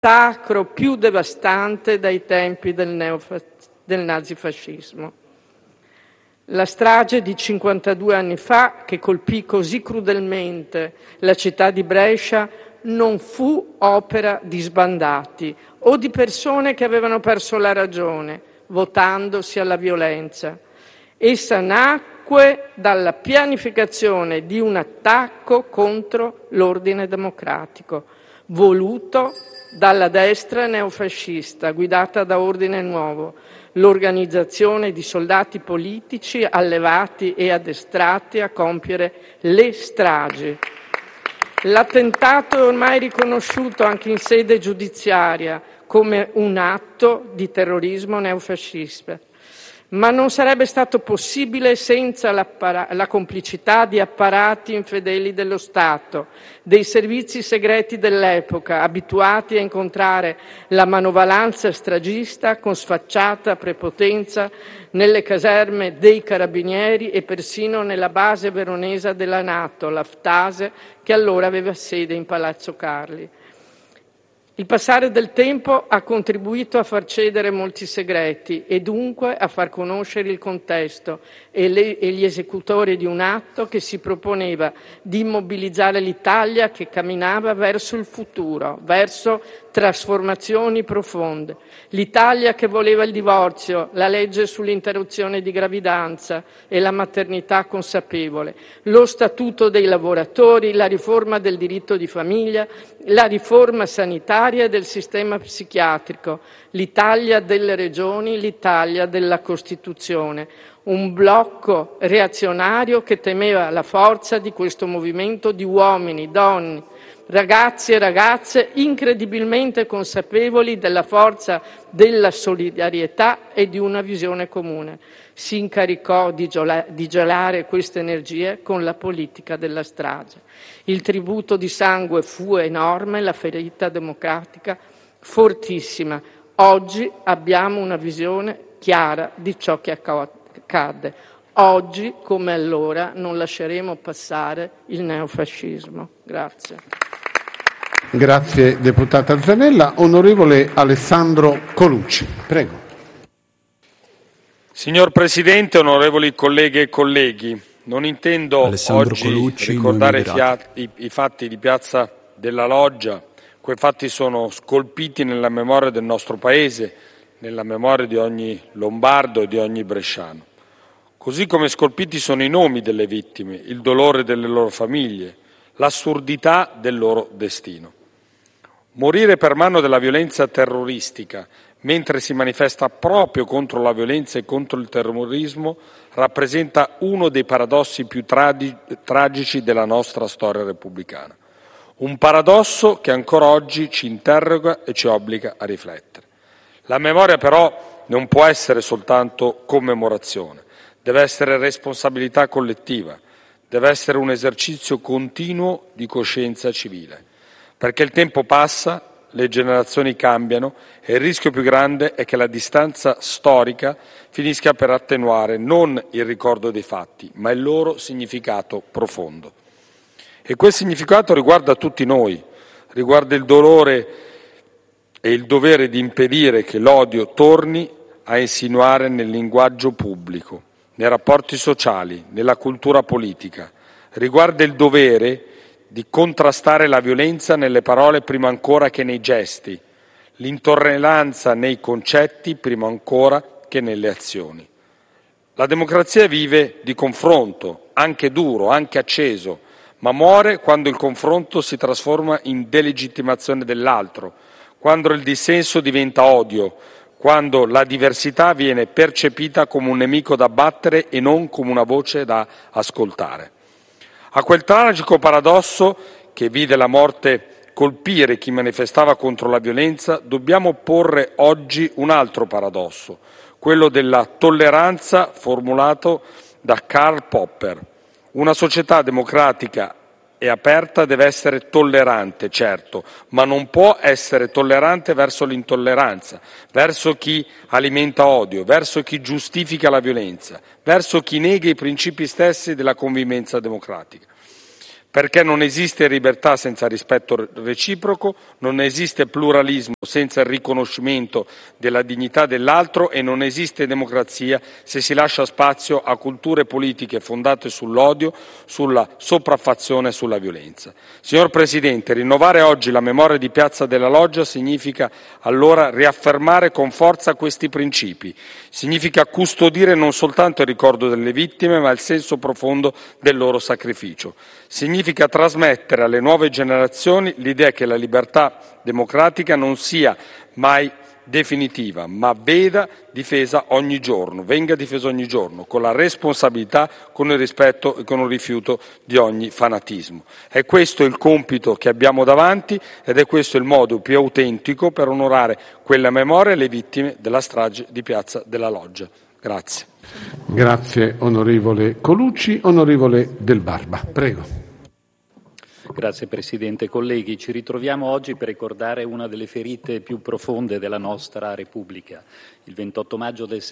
sacro più devastante dai tempi del nazifascismo. La strage di 52 anni fa, che colpì così crudelmente la città di Brescia, non fu opera di sbandati o di persone che avevano perso la ragione, votandosi alla violenza. Essa nacque dalla pianificazione di un attacco contro l'ordine democratico, voluto dalla destra neofascista, guidata da Ordine Nuovo, l'organizzazione di soldati politici allevati e addestrati a compiere le stragi. L'attentato è ormai riconosciuto anche in sede giudiziaria come un atto di terrorismo neofascista, ma non sarebbe stato possibile senza la complicità di apparati infedeli dello Stato, dei servizi segreti dell'epoca, abituati a incontrare la manovalanza stragista con sfacciata prepotenza nelle caserme dei Carabinieri e persino nella base veronese della NATO, l'Aftase, che allora aveva sede in Palazzo Carli. Il passare del tempo ha contribuito a far cedere molti segreti e dunque a far conoscere il contesto e gli esecutori di un atto che si proponeva di immobilizzare l'Italia che camminava verso il futuro, verso trasformazioni profonde. L'Italia che voleva il divorzio, la legge sull'interruzione di gravidanza e la maternità consapevole, lo statuto dei lavoratori, la riforma del diritto di famiglia, la riforma sanitaria e del sistema psichiatrico, l'Italia delle regioni, l'Italia della Costituzione. Un blocco reazionario che temeva la forza di questo movimento di uomini, donne, ragazzi e ragazze incredibilmente consapevoli della forza della solidarietà e di una visione comune. Si incaricò di gelare queste energie con la politica della strage. Il tributo di sangue fu enorme, la ferita democratica fortissima. Oggi abbiamo una visione chiara di ciò che accadde. Oggi, come allora, non lasceremo passare il neofascismo. Grazie. Grazie deputata Zanella. Onorevole Alessandro Colucci, prego. Signor Presidente, onorevoli colleghe e colleghi, non intendo oggi Colucci, ricordare i fatti di Piazza della Loggia. Quei fatti sono scolpiti nella memoria del nostro Paese, nella memoria di ogni lombardo e di ogni bresciano. Così come scolpiti sono i nomi delle vittime, il dolore delle loro famiglie, l'assurdità del loro destino. Morire per mano della violenza terroristica, mentre si manifesta proprio contro la violenza e contro il terrorismo, rappresenta uno dei paradossi più tragici della nostra storia repubblicana. Un paradosso che ancora oggi ci interroga e ci obbliga a riflettere. La memoria però non può essere soltanto commemorazione, deve essere responsabilità collettiva, deve essere un esercizio continuo di coscienza civile, perché il tempo passa, le generazioni cambiano e il rischio più grande è che la distanza storica finisca per attenuare non il ricordo dei fatti, ma il loro significato profondo. E quel significato riguarda tutti noi, riguarda il dolore e il dovere di impedire che l'odio torni a insinuare nel linguaggio pubblico, nei rapporti sociali, nella cultura politica. Riguarda il dovere di contrastare la violenza nelle parole prima ancora che nei gesti, l'intolleranza nei concetti prima ancora che nelle azioni. La democrazia vive di confronto, anche duro, anche acceso, ma muore quando il confronto si trasforma in delegittimazione dell'altro, quando il dissenso diventa odio, quando la diversità viene percepita come un nemico da battere e non come una voce da ascoltare. A quel tragico paradosso che vide la morte colpire chi manifestava contro la violenza, dobbiamo porre oggi un altro paradosso, quello della tolleranza formulato da Karl Popper. Una società democratica e aperta deve essere tollerante, certo, ma non può essere tollerante verso l'intolleranza, verso chi alimenta odio, verso chi giustifica la violenza, verso chi nega i principi stessi della convivenza democratica. perché non esiste libertà senza rispetto reciproco, non esiste pluralismo senza il riconoscimento della dignità dell'altro e non esiste democrazia se si lascia spazio a culture politiche fondate sull'odio, sulla sopraffazione e sulla violenza. Signor Presidente, rinnovare oggi la memoria di Piazza della Loggia significa allora riaffermare con forza questi principi, significa custodire non soltanto il ricordo delle vittime ma il senso profondo del loro sacrificio. Significa trasmettere alle nuove generazioni l'idea che la libertà democratica non sia mai definitiva, ma venga difesa ogni giorno, con la responsabilità, con il rispetto e con il rifiuto di ogni fanatismo. È questo il compito che abbiamo davanti ed è questo il modo più autentico per onorare quella memoria e le vittime della strage di Piazza della Loggia. Grazie. Grazie onorevole Colucci. Onorevole Del Barba, prego. Grazie Presidente. Colleghi, ci ritroviamo oggi per ricordare una delle ferite più profonde della nostra Repubblica. Il 28 maggio del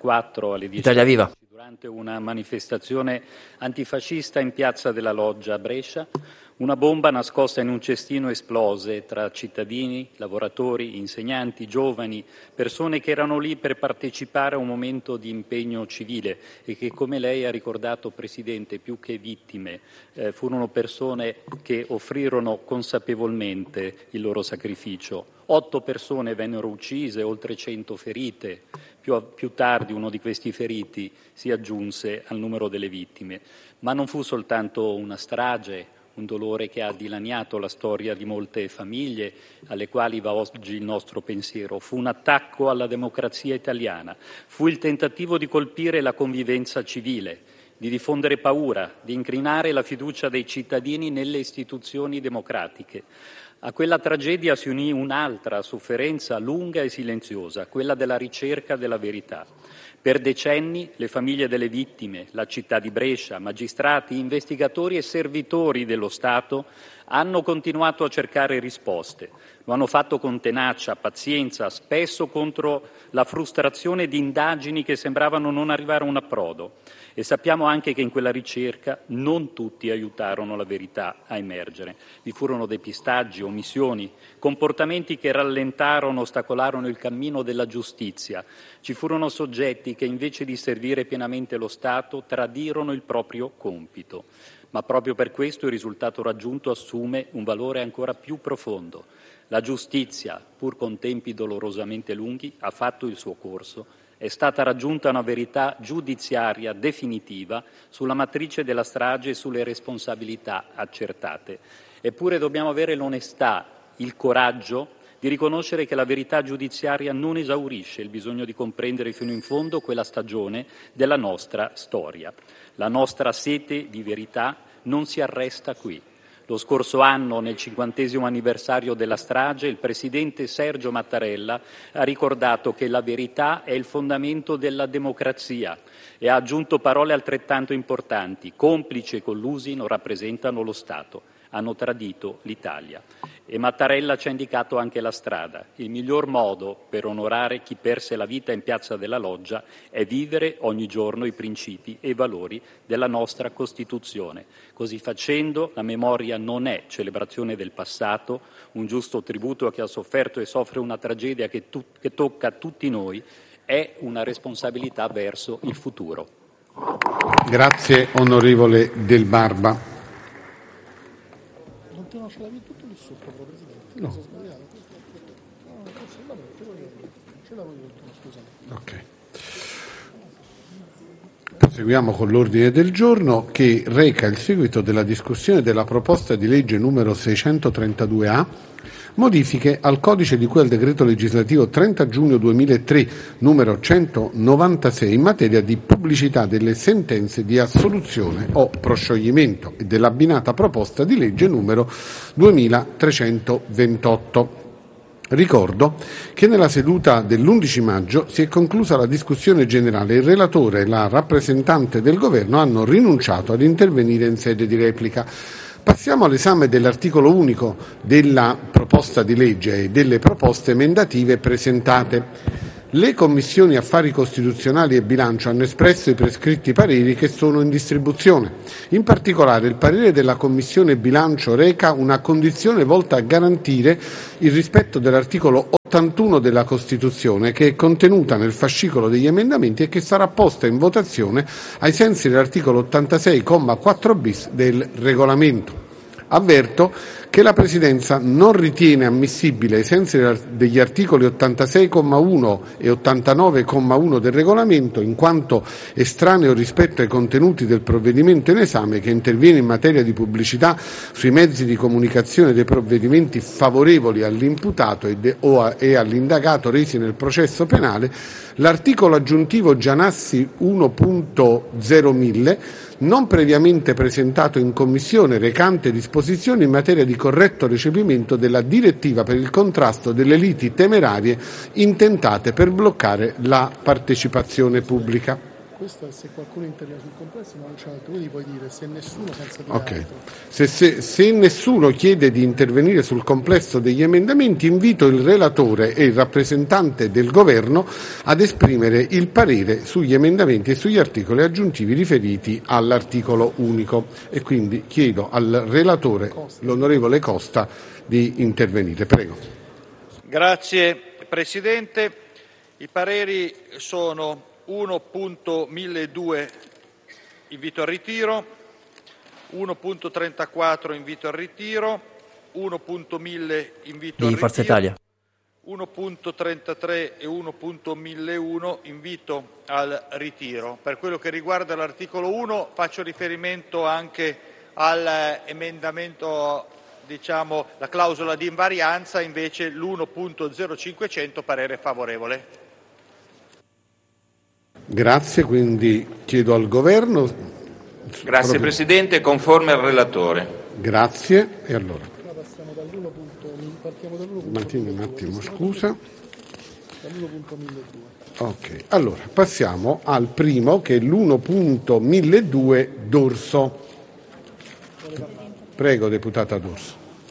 74 alle 10:00, durante una manifestazione antifascista in Piazza della Loggia a Brescia, una bomba nascosta in un cestino esplose tra cittadini, lavoratori, insegnanti, giovani, persone che erano lì per partecipare a un momento di impegno civile e che, come lei ha ricordato, Presidente, più che vittime, furono persone che offrirono consapevolmente il loro sacrificio. 8 persone vennero uccise, oltre 100 ferite. Più tardi uno di questi feriti si aggiunse al numero delle vittime. Ma non fu soltanto una strage, un dolore che ha dilaniato la storia di molte famiglie alle quali va oggi il nostro pensiero. Fu un attacco alla democrazia italiana, fu il tentativo di colpire la convivenza civile, di diffondere paura, di incrinare la fiducia dei cittadini nelle istituzioni democratiche. A quella tragedia si unì un'altra sofferenza lunga e silenziosa, quella della ricerca della verità. Per decenni le famiglie delle vittime, la città di Brescia, magistrati, investigatori e servitori dello Stato hanno continuato a cercare risposte. Lo hanno fatto con tenacia, pazienza, spesso contro la frustrazione di indagini che sembravano non arrivare a un approdo. E sappiamo anche che in quella ricerca non tutti aiutarono la verità a emergere. Vi furono depistaggi, omissioni, comportamenti che rallentarono, ostacolarono il cammino della giustizia. Ci furono soggetti che invece di servire pienamente lo Stato tradirono il proprio compito. Ma proprio per questo il risultato raggiunto assume un valore ancora più profondo. La giustizia, pur con tempi dolorosamente lunghi, ha fatto il suo corso. È stata raggiunta una verità giudiziaria definitiva sulla matrice della strage e sulle responsabilità accertate. Eppure dobbiamo avere l'onestà, il coraggio di riconoscere che la verità giudiziaria non esaurisce il bisogno di comprendere fino in fondo quella stagione della nostra storia. La nostra sete di verità non si arresta qui. Lo scorso anno, nel 50° anniversario della strage, il Presidente Sergio Mattarella ha ricordato che la verità è il fondamento della democrazia e ha aggiunto parole altrettanto importanti: complici e collusi non rappresentano lo Stato, hanno tradito l'Italia. E Mattarella ci ha indicato anche la strada. Il miglior modo per onorare chi perse la vita in Piazza della Loggia è vivere ogni giorno i principi e i valori della nostra Costituzione. Così facendo, la memoria non è celebrazione del passato, un giusto tributo a chi ha sofferto e soffre una tragedia che tocca tutti noi, è una responsabilità verso il futuro. Grazie onorevole Del Barba. No. Okay. Proseguiamo con l'ordine del giorno che reca il seguito della discussione della proposta di legge numero 632A, modifiche al codice di cui al decreto legislativo 30 giugno 2003 numero 196 in materia di pubblicità delle sentenze di assoluzione o proscioglimento e dell'abbinata proposta di legge numero 2328. Ricordo che nella seduta dell'11 maggio si è conclusa la discussione generale e il relatore e la rappresentante del Governo hanno rinunciato ad intervenire in sede di replica. Passiamo all'esame dell'articolo unico della proposta di legge e delle proposte emendative presentate. Le commissioni affari costituzionali e bilancio hanno espresso i prescritti pareri che sono in distribuzione. In particolare il parere della Commissione bilancio reca una condizione volta a garantire il rispetto dell'articolo 81 della Costituzione, che è contenuta nel fascicolo degli emendamenti e che sarà posta in votazione ai sensi dell'articolo 86,4 bis del Regolamento. Avverto che la Presidenza non ritiene ammissibile, ai sensi degli articoli 86,1 e 89,1 del Regolamento, in quanto estraneo rispetto ai contenuti del provvedimento in esame, che interviene in materia di pubblicità sui mezzi di comunicazione dei provvedimenti favorevoli all'imputato e all'indagato resi nel processo penale, l'articolo aggiuntivo Gianassi 1.01000, non previamente presentato in Commissione, recante disposizioni in materia di corretto recepimento della direttiva per il contrasto delle liti temerarie intentate per bloccare la partecipazione pubblica. Questo è se qualcuno interviene sul complesso, ma non c'è altro. Quindi puoi dire se nessuno senza dire Ok. altro. Se nessuno chiede di intervenire sul complesso degli emendamenti, invito il relatore e il rappresentante del Governo ad esprimere il parere sugli emendamenti e sugli articoli aggiuntivi riferiti all'articolo unico. E quindi chiedo al relatore, l'onorevole Costa, di intervenire. Prego. Grazie Presidente. I pareri sono 1.1002 invito al ritiro, 1.34 invito al ritiro, 1.1000 invito al Forza ritiro, Italia. 1.33 e 1.1001 invito al ritiro. Per quello che riguarda l'articolo 1 faccio riferimento anche all'emendamento, la clausola di invarianza, invece l'1.0500 parere favorevole. Grazie, quindi chiedo al Governo. Grazie Presidente, conforme al relatore. Grazie. E allora? Passiamo partiamo dall'1. Mantieni un attimo, scusa. Dall'1.1002. Ok, allora passiamo al primo, che è l'1.1002 D'Orso. Prego, deputata D'Orso.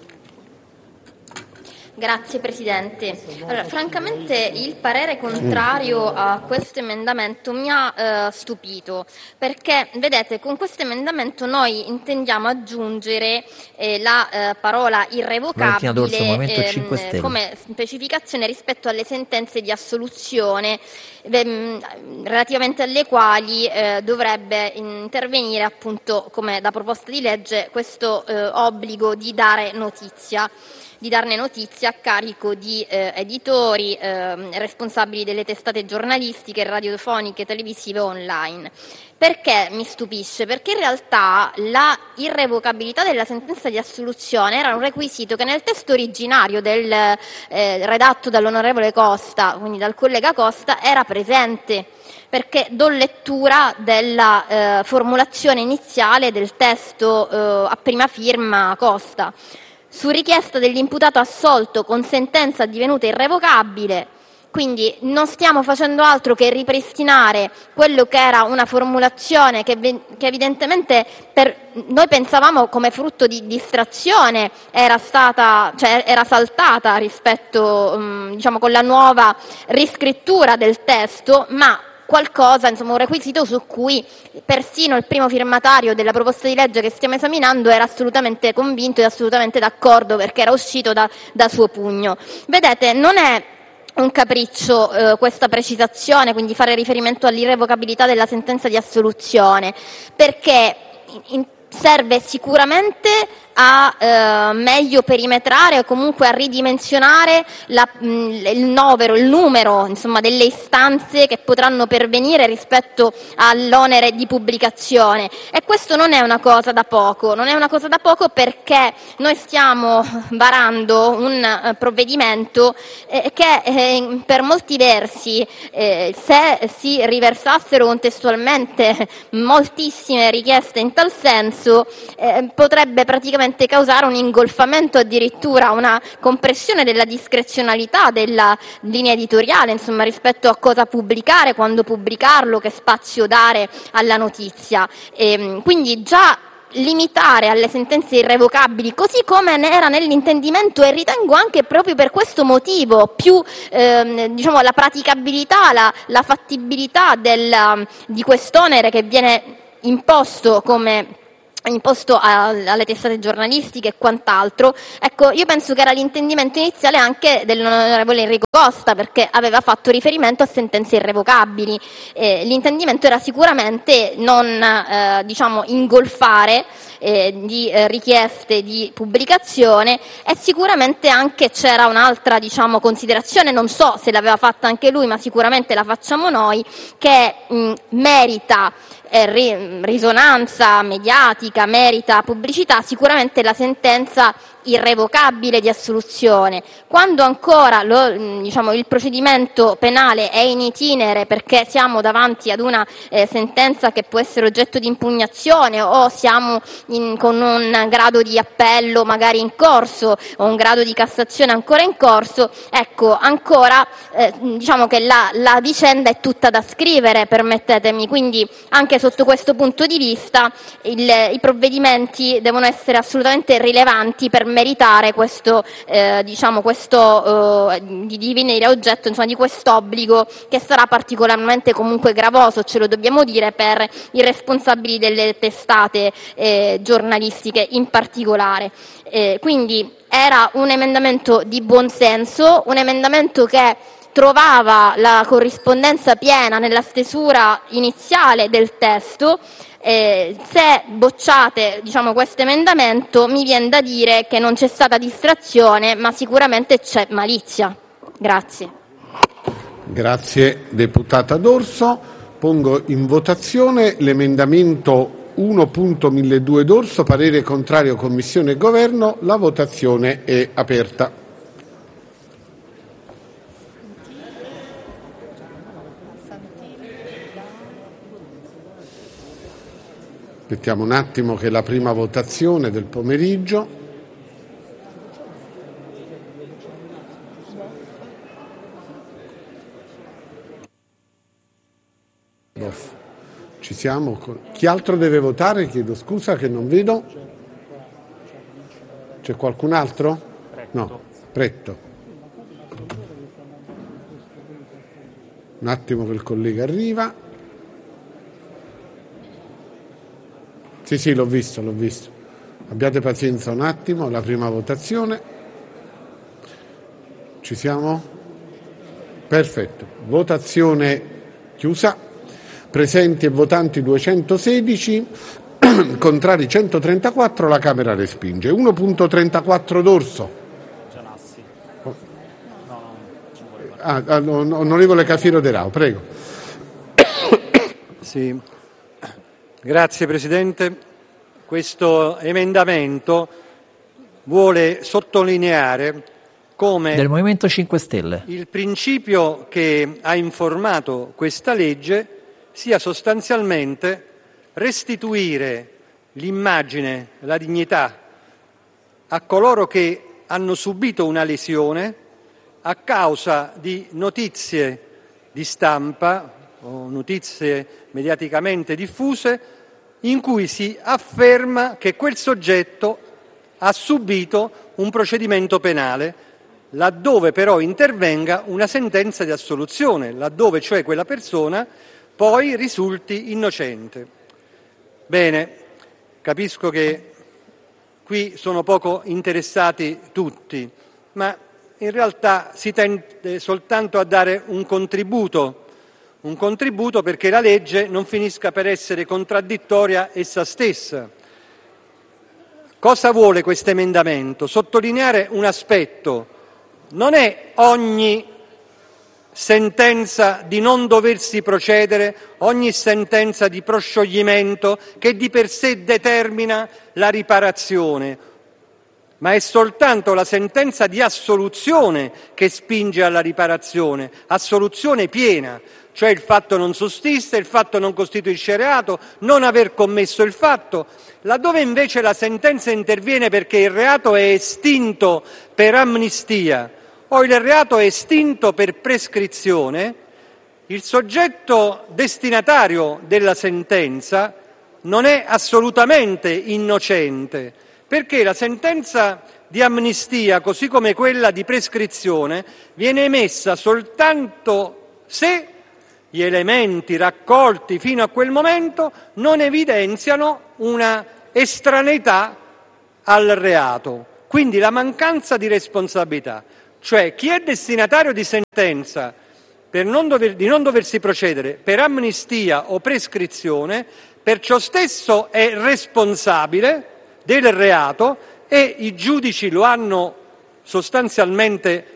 Grazie Presidente. Allora, francamente il parere contrario a questo emendamento mi ha stupito, perché vedete, con questo emendamento noi intendiamo aggiungere la parola irrevocabile D'Orso, come specificazione rispetto alle sentenze di assoluzione relativamente alle quali dovrebbe intervenire, appunto, come da proposta di legge, questo obbligo di darne notizia a carico di editori, responsabili delle testate giornalistiche, radiofoniche, televisive o online. Perché mi stupisce? Perché in realtà la irrevocabilità della sentenza di assoluzione era un requisito che nel testo originario redatto dall'onorevole Costa, quindi dal collega Costa, era presente. Perché do lettura della formulazione iniziale del testo a prima firma Costa. Su richiesta dell'imputato assolto con sentenza divenuta irrevocabile, quindi non stiamo facendo altro che ripristinare quello che era una formulazione che evidentemente noi pensavamo come frutto di distrazione era saltata rispetto, con la nuova riscrittura del testo, ma qualcosa, un requisito su cui persino il primo firmatario della proposta di legge che stiamo esaminando era assolutamente convinto e assolutamente d'accordo, perché era uscito da suo pugno. Vedete, non è un capriccio questa precisazione, quindi fare riferimento all'irrevocabilità della sentenza di assoluzione, perché serve sicuramente a meglio perimetrare o comunque a ridimensionare il numero delle istanze che potranno pervenire rispetto all'onere di pubblicazione, e questo non è una cosa da poco, perché noi stiamo varando un provvedimento che per molti versi, se si riversassero contestualmente moltissime richieste in tal senso, potrebbe praticamente causare un ingolfamento, addirittura una compressione della discrezionalità della linea editoriale, rispetto a cosa pubblicare, quando pubblicarlo, che spazio dare alla notizia. Quindi già limitare alle sentenze irrevocabili, così come ne era nell'intendimento, e ritengo anche proprio per questo motivo più la praticabilità, la fattibilità di quest'onere che viene imposto alle testate giornalistiche e quant'altro. Ecco, io penso che era l'intendimento iniziale anche dell'onorevole Enrico Costa, perché aveva fatto riferimento a sentenze irrevocabili. L'intendimento era sicuramente non ingolfare di richieste di pubblicazione, e sicuramente anche c'era un'altra considerazione, non so se l'aveva fatta anche lui, ma sicuramente la facciamo noi, che merita risonanza mediatica, merita pubblicità, sicuramente la sentenza irrevocabile di assoluzione. Quando ancora il procedimento penale è in itinere, perché siamo davanti ad una sentenza che può essere oggetto di impugnazione, o siamo con un grado di appello magari in corso o un grado di Cassazione ancora in corso, ecco, ancora che la vicenda è tutta da scrivere, permettetemi. Quindi anche sotto questo punto di vista i provvedimenti devono essere assolutamente rilevanti per meritare di venire oggetto di quest'obbligo, che sarà particolarmente comunque gravoso, ce lo dobbiamo dire, per i responsabili delle testate giornalistiche in particolare. Quindi era un emendamento di buon senso, un emendamento che trovava la corrispondenza piena nella stesura iniziale del testo. Se bocciate questo emendamento, mi viene da dire che non c'è stata distrazione, ma sicuramente c'è malizia. Grazie. Grazie deputata D'Orso. Pongo in votazione l'emendamento 1.1200 D'Orso, parere contrario Commissione e Governo. La votazione è aperta. Aspettiamo un attimo che è la prima votazione del pomeriggio. Ci siamo. Chi altro deve votare? Chiedo scusa che non vedo. C'è qualcun altro? No, Pretto. Un attimo che il collega arriva. Sì, l'ho visto. Abbiate pazienza un attimo, la prima votazione. Ci siamo? Perfetto. Votazione chiusa. Presenti e votanti 216, contrari 134, la Camera respinge. 1.34 D'Orso. Onorevole Cafiero De Rao, prego. Sì. Grazie Presidente. Questo emendamento vuole sottolineare come del Movimento 5 Stelle il principio che ha informato questa legge sia sostanzialmente restituire l'immagine, la dignità a coloro che hanno subito una lesione a causa di notizie di stampa o notizie mediaticamente diffuse in cui si afferma che quel soggetto ha subito un procedimento penale, laddove però intervenga una sentenza di assoluzione, laddove cioè quella persona poi risulti innocente. Bene, capisco che qui sono poco interessati tutti, ma in realtà si tende soltanto a dare un contributo perché la legge non finisca per essere contraddittoria essa stessa. Cosa vuole questo emendamento? Sottolineare un aspetto: non è ogni sentenza di non doversi procedere, ogni sentenza di proscioglimento che di per sé determina la riparazione, ma è soltanto la sentenza di assoluzione che spinge alla riparazione, assoluzione piena, cioè il fatto non sussiste, il fatto non costituisce reato, non aver commesso il fatto. Laddove invece la sentenza interviene perché il reato è estinto per amnistia o il reato è estinto per prescrizione, il soggetto destinatario della sentenza non è assolutamente innocente, perché la sentenza di amnistia, così come quella di prescrizione, viene emessa soltanto se gli elementi raccolti fino a quel momento non evidenziano una estraneità al reato, quindi la mancanza di responsabilità. Cioè chi è destinatario di sentenza di non doversi procedere per amnistia o prescrizione, per ciò stesso è responsabile del reato e i giudici lo hanno sostanzialmente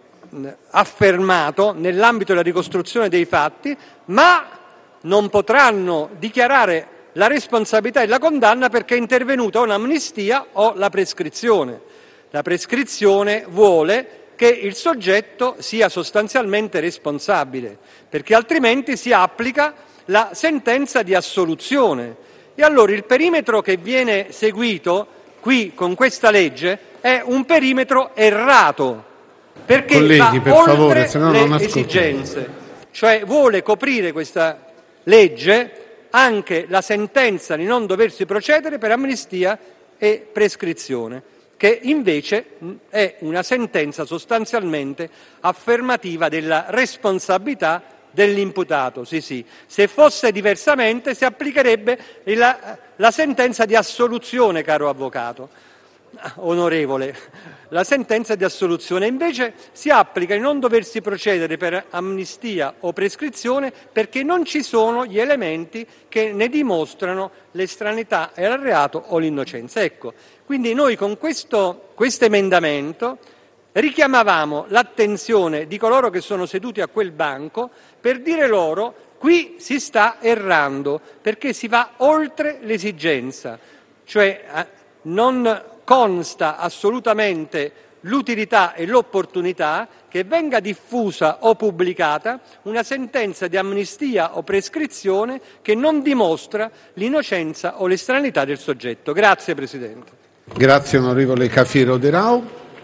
affermato nell'ambito della ricostruzione dei fatti, ma non potranno dichiarare la responsabilità e la condanna perché è intervenuta un'amnistia o la prescrizione. La prescrizione vuole che il soggetto sia sostanzialmente responsabile, perché altrimenti si applica la sentenza di assoluzione. E allora il perimetro che viene seguito qui con questa legge è un perimetro errato, perché colleghi, per oltre favore, se no non le esigenze, cioè vuole coprire questa legge anche la sentenza di non doversi procedere per amnistia e prescrizione, che invece è una sentenza sostanzialmente affermativa della responsabilità dell'imputato. Sì. Se fosse diversamente si applicherebbe la sentenza di assoluzione, caro avvocato, onorevole. La sentenza di assoluzione invece si applica di non doversi procedere per amnistia o prescrizione perché non ci sono gli elementi che ne dimostrano l'estraneità al reato o l'innocenza. Ecco, quindi noi con questo emendamento richiamavamo l'attenzione di coloro che sono seduti a quel banco per dire loro: qui si sta errando perché si va oltre l'esigenza, cioè non consta assolutamente l'utilità e l'opportunità che venga diffusa o pubblicata una sentenza di amnistia o prescrizione che non dimostra l'innocenza o l'estraneità del soggetto. Grazie Presidente. Grazie onorevole Cafiero De Rao.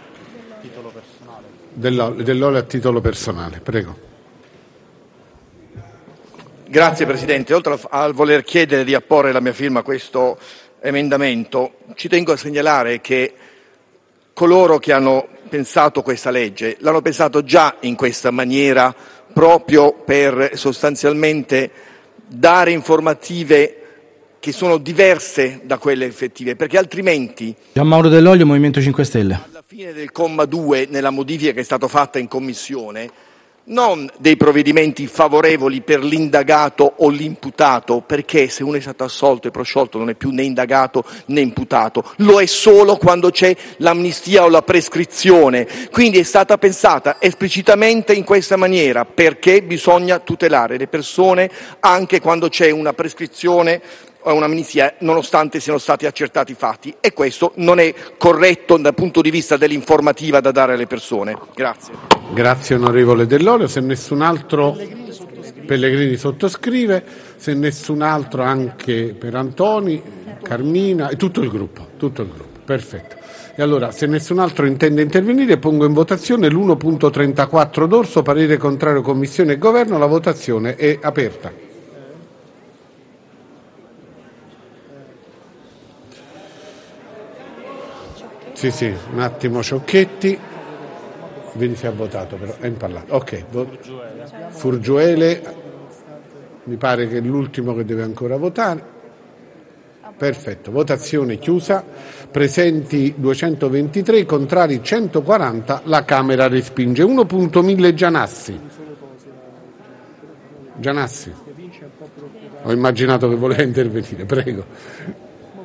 Dell'Ole a titolo personale, prego. Grazie Presidente. Oltre a voler chiedere di apporre la mia firma a questo emendamento, ci tengo a segnalare che coloro che hanno pensato questa legge l'hanno pensato già in questa maniera proprio per sostanzialmente dare informative che sono diverse da quelle effettive, perché altrimenti Gianmauro Dell'Olio, Movimento 5 Stelle. Alla fine del comma 2, nella modifica che è stata fatta in Commissione, non dei provvedimenti favorevoli per l'indagato o l'imputato, perché se uno è stato assolto e prosciolto non è più né indagato né imputato, lo è solo quando c'è l'amnistia o la prescrizione. Quindi è stata pensata esplicitamente in questa maniera, perché bisogna tutelare le persone anche quando c'è una prescrizione o un'amnistia, nonostante siano stati accertati i fatti, e questo non è corretto dal punto di vista dell'informativa da dare alle persone. Grazie. Grazie onorevole Dell'Olio. Se nessun altro Pellegrini sottoscrive, se nessun altro anche per Antoni, Carmina e tutto il gruppo. Perfetto. E allora, se nessun altro intende intervenire, pongo in votazione l'1.34 D'Orso, parere contrario Commissione e Governo. La votazione è aperta. Sì, un attimo Ciocchetti. Vedi se ha votato, però è impallato. Ok, Furgiuele, mi pare che è l'ultimo che deve ancora votare. Perfetto, votazione chiusa. Presenti 223, contrari 140, la Camera respinge. 1.1000 Gianassi. Ho immaginato che voleva intervenire, prego.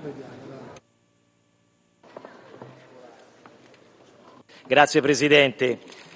Grazie Presidente.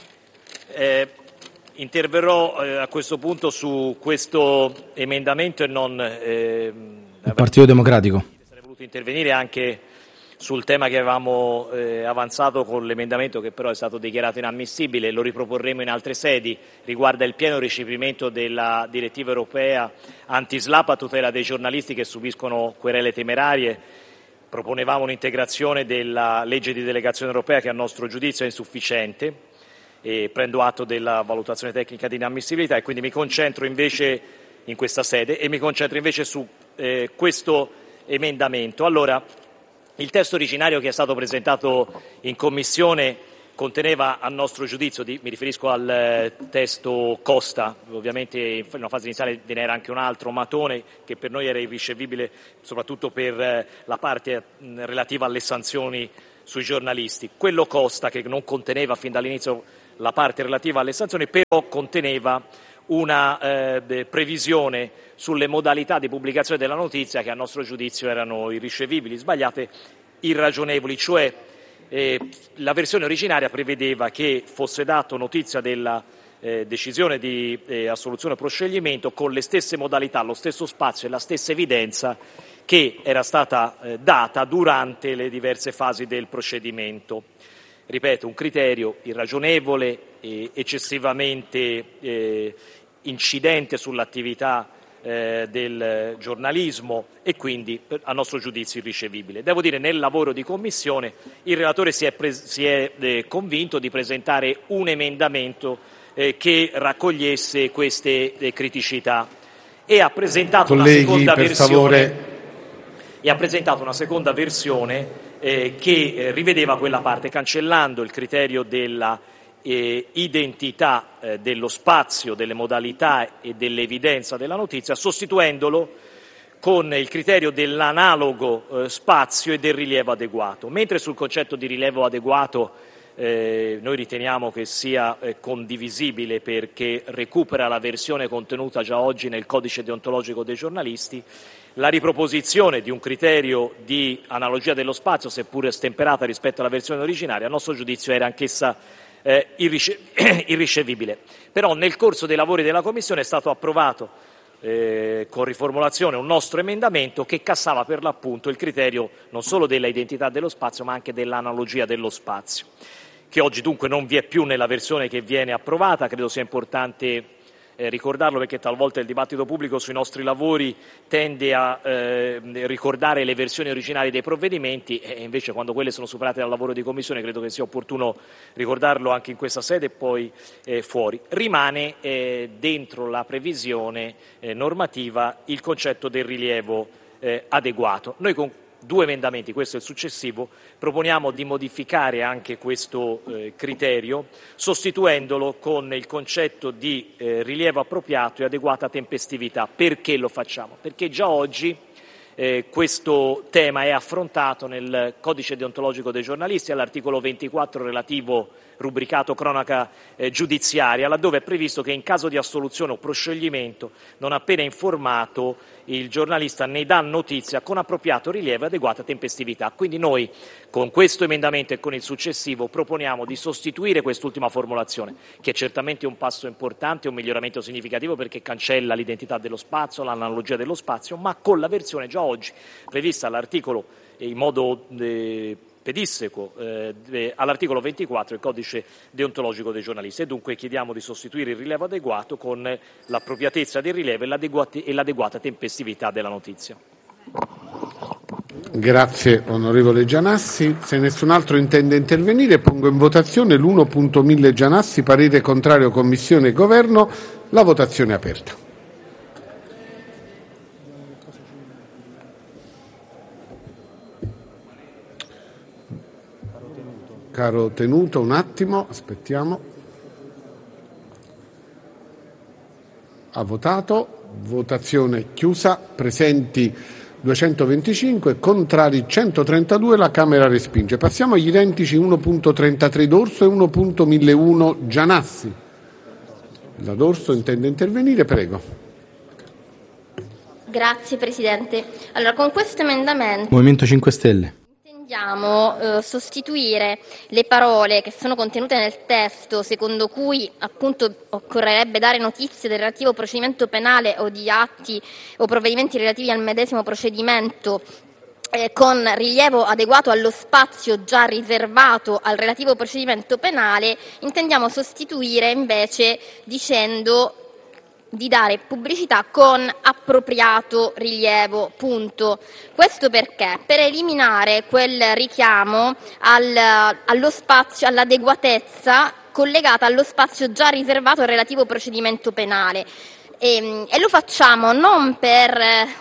Interverrò a questo punto su questo emendamento e non il Partito Democratico. Sarei voluto intervenire anche sul tema che avevamo avanzato con l'emendamento che però è stato dichiarato inammissibile, lo riproporremo in altre sedi, riguarda il pieno recepimento della direttiva europea anti-SLAPP a tutela dei giornalisti che subiscono querele temerarie. Proponevamo un'integrazione della legge di delegazione europea che a nostro giudizio è insufficiente e prendo atto della valutazione tecnica di inammissibilità e quindi mi concentro invece in questa sede e mi concentro invece su questo emendamento. Allora, il testo originario che è stato presentato in Commissione conteneva, a nostro giudizio, mi riferisco al testo Costa, ovviamente in una fase iniziale ve n'era anche un altro, Matone, che per noi era irricevibile soprattutto per la parte relativa alle sanzioni sui giornalisti. Quello Costa, che non conteneva fin dall'inizio la parte relativa alle sanzioni, però conteneva una previsione sulle modalità di pubblicazione della notizia che a nostro giudizio erano irricevibili, sbagliate, irragionevoli, cioè la versione originaria prevedeva che fosse dato notizia della decisione di assoluzione o proscioglimento con le stesse modalità, lo stesso spazio e la stessa evidenza che era stata data durante le diverse fasi del procedimento. Ripeto, un criterio irragionevole, eccessivamente incidente sull'attività del giornalismo e quindi a nostro giudizio irricevibile. Devo dire, nel lavoro di Commissione il relatore si è convinto di presentare un emendamento che raccogliesse queste criticità e ha presentato una seconda versione che rivedeva quella parte, cancellando il criterio della identità dello spazio, delle modalità e dell'evidenza della notizia, sostituendolo con il criterio dell'analogo spazio e del rilievo adeguato. Mentre sul concetto di rilievo adeguato noi riteniamo che sia condivisibile perché recupera la versione contenuta già oggi nel codice deontologico dei giornalisti, la riproposizione di un criterio di analogia dello spazio, seppure stemperata rispetto alla versione originaria, a nostro giudizio era anch'essa irricevibile. Però nel corso dei lavori della Commissione è stato approvato con riformulazione un nostro emendamento che cassava per l'appunto il criterio non solo della identità dello spazio ma anche dell'analogia dello spazio, che oggi dunque non vi è più nella versione che viene approvata. Credo sia importante ricordarlo perché talvolta il dibattito pubblico sui nostri lavori tende a ricordare le versioni originali dei provvedimenti e invece quando quelle sono superate dal lavoro di Commissione credo che sia opportuno ricordarlo anche in questa sede e poi fuori. Rimane dentro la previsione normativa il concetto del rilievo adeguato. Noi con due emendamenti, questo è il successivo, proponiamo di modificare anche questo criterio sostituendolo con il concetto di rilievo appropriato e adeguata tempestività. Perché lo facciamo? Perché già oggi questo tema è affrontato nel codice deontologico dei giornalisti all'articolo 24 relativo rubricato cronaca giudiziaria, laddove è previsto che in caso di assoluzione o proscioglimento, non appena informato, il giornalista ne dà notizia con appropriato rilievo e adeguata tempestività. Quindi noi con questo emendamento e con il successivo proponiamo di sostituire quest'ultima formulazione, che è certamente un passo importante, un miglioramento significativo perché cancella l'identità dello spazio, l'analogia dello spazio, ma con la versione già oggi prevista all'articolo in modo pedissequo all'articolo 24 del codice deontologico dei giornalisti e dunque chiediamo di sostituire il rilievo adeguato con l'appropriatezza del rilievo e l'adeguata tempestività della notizia. Grazie onorevole Gianassi. Se nessun altro intende intervenire pongo in votazione l'1.1000 Gianassi, parere contrario Commissione e Governo, la votazione è aperta. Caro Tenuto, un attimo, aspettiamo. Ha votato, votazione chiusa, presenti 225, contrari 132, la Camera respinge. Passiamo agli identici 1.33 D'Orso e 1.1001 Gianassi. La D'Orso intende intervenire, prego. Grazie Presidente. Allora, con questo emendamento Movimento 5 Stelle. intendiamo sostituire le parole che sono contenute nel testo, secondo cui appunto occorrerebbe dare notizie del relativo procedimento penale o di atti o provvedimenti relativi al medesimo procedimento con rilievo adeguato allo spazio già riservato al relativo procedimento penale, intendiamo sostituire invece dicendo di dare pubblicità con appropriato rilievo, punto. Questo perché? Per eliminare quel richiamo allo spazio, all'adeguatezza collegata allo spazio già riservato al relativo procedimento penale. E lo facciamo non per